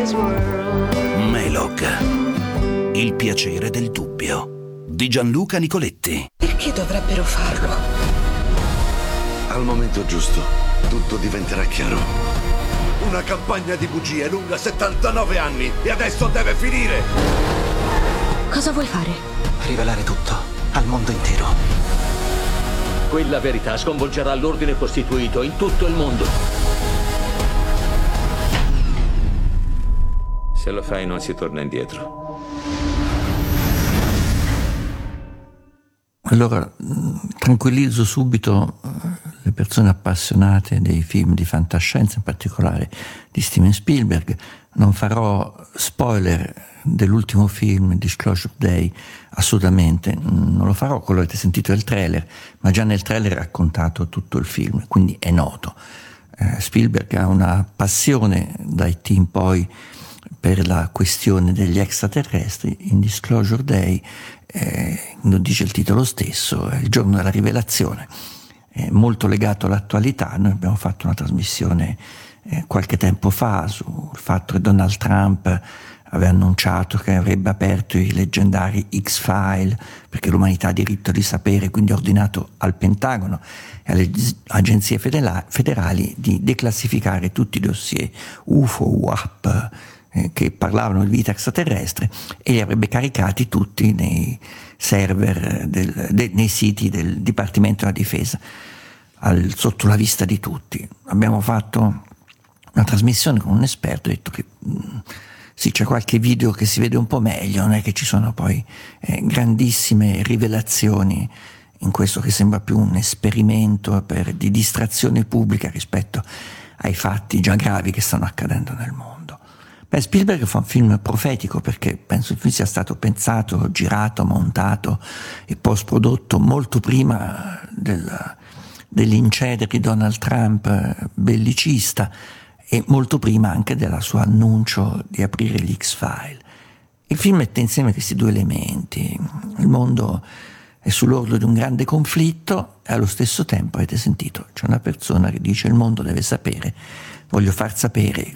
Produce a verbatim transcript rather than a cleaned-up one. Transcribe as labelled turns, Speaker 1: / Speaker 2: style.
Speaker 1: Melog, il piacere del dubbio, di Gianluca Nicoletti.
Speaker 2: Perché dovrebbero farlo?
Speaker 3: Al momento giusto, tutto diventerà chiaro. Una campagna di bugie lunga settantanove anni e adesso deve finire!
Speaker 2: Cosa vuoi fare?
Speaker 4: Rivelare tutto al mondo intero.
Speaker 5: Quella verità sconvolgerà l'ordine costituito in tutto il mondo.
Speaker 6: Se lo fai non si torna indietro.
Speaker 7: Allora, tranquillizzo subito le persone appassionate dei film di fantascienza, in particolare di Steven Spielberg. Non farò spoiler dell'ultimo film, Disclosure Day, assolutamente. Non lo farò, quello avete sentito il trailer, ma già nel trailer è raccontato tutto il film, quindi è noto. Eh, Spielberg ha una passione dai E T in poi per la questione degli extraterrestri. In Disclosure Day, eh, lo dice il titolo stesso, è il giorno della rivelazione, è molto legato all'attualità. Noi abbiamo fatto una trasmissione eh, qualche tempo fa sul fatto che Donald Trump aveva annunciato che avrebbe aperto i leggendari X-File perché l'umanità ha diritto di sapere, quindi ha ordinato al Pentagono e alle agenzie federali di declassificare tutti i dossier U F O, U A P eh, che parlavano di vita extraterrestre, e li avrebbe caricati tutti nei server, del, de, nei siti del Dipartimento della Difesa, al, sotto la vista di tutti. Abbiamo fatto una trasmissione con un esperto, ha detto che mh, sì, c'è qualche video che si vede un po' meglio, non è che ci sono poi eh, grandissime rivelazioni in questo che sembra più un esperimento per, di distrazione pubblica rispetto ai fatti già gravi che stanno accadendo nel mondo. Beh, Spielberg fa un film profetico perché penso il film sia stato pensato, girato, montato e post-prodotto molto prima del, dell'incedere di Donald Trump bellicista, e molto prima anche della sua annuncio di aprire gli X-File. Il film mette insieme questi due elementi: il mondo è sull'orlo di un grande conflitto e allo stesso tempo, avete sentito, c'è una persona che dice il mondo deve sapere, voglio far sapere